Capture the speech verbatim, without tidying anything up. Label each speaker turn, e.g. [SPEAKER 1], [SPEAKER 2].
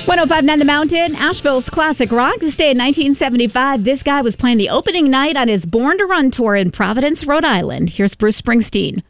[SPEAKER 1] one oh five point nine The Mountain, Asheville's classic rock. This day in nineteen seventy-five, this guy was playing the opening night on his Born to Run tour in Providence, Rhode Island. Here's Bruce Springsteen.